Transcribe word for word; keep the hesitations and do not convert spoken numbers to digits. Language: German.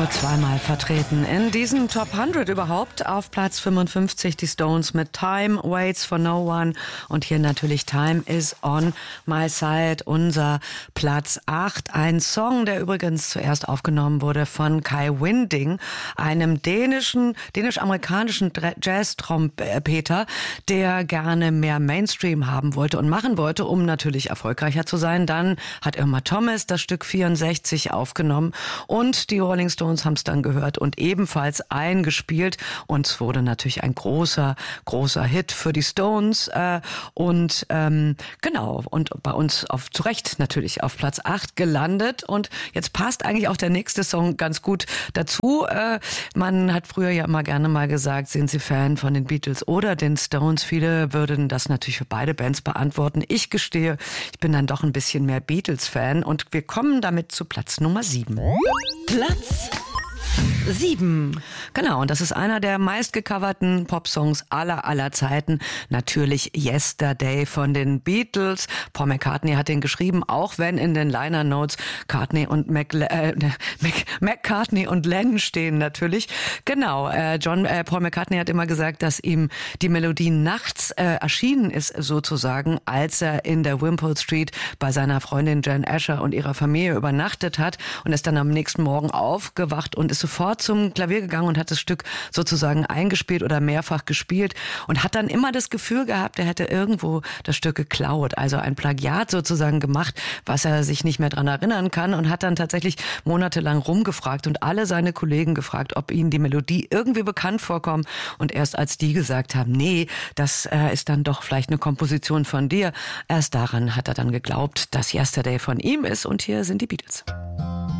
nur zweimal vertreten. In diesem Top hundert überhaupt auf Platz fünfundfünfzig die Stones mit Time Waits for No One und hier natürlich Time is on my side, unser Platz acht. Ein Song, der übrigens zuerst aufgenommen wurde von Kai Winding, einem dänischen, dänisch-amerikanischen Jazz-Trompeter, der gerne mehr Mainstream haben wollte und machen wollte, um natürlich erfolgreicher zu sein. Dann hat Irma Thomas das Stück vierundsechzig aufgenommen und die Rolling Stones haben es dann gehört und ebenfalls eingespielt und es wurde natürlich ein großer, großer Hit für die Stones äh, und ähm, genau, und bei uns auf zu Recht natürlich auf Platz acht gelandet und jetzt passt eigentlich auch der nächste Song ganz gut dazu. Äh, man hat früher ja immer gerne mal gesagt, sind Sie Fan von den Beatles oder den Stones? Viele würden das natürlich für beide Bands beantworten. Ich gestehe, ich bin dann doch ein bisschen mehr Beatles-Fan und wir kommen damit zu Platz Nummer sieben. Platz sieben. Genau, und das ist einer der meistgecoverten Popsongs aller, aller Zeiten. Natürlich Yesterday von den Beatles. Paul McCartney hat den geschrieben, auch wenn in den Liner Notes Cartney und Mac, äh, Mac, McCartney und Lennon stehen natürlich. Genau, äh, John, äh, Paul McCartney hat immer gesagt, dass ihm die Melodie nachts äh, erschienen ist, sozusagen, als er in der Wimpole Street bei seiner Freundin Jan Asher und ihrer Familie übernachtet hat und ist dann am nächsten Morgen aufgewacht und ist sofort zum Klavier gegangen und hat das Stück sozusagen eingespielt oder mehrfach gespielt und hat dann immer das Gefühl gehabt, er hätte irgendwo das Stück geklaut, also ein Plagiat sozusagen gemacht, was er sich nicht mehr dran erinnern kann und hat dann tatsächlich monatelang rumgefragt und alle seine Kollegen gefragt, ob ihnen die Melodie irgendwie bekannt vorkommt und erst als die gesagt haben, nee, das äh, ist dann doch vielleicht eine Komposition von dir, erst daran hat er dann geglaubt, dass Yesterday von ihm ist und hier sind die Beatles.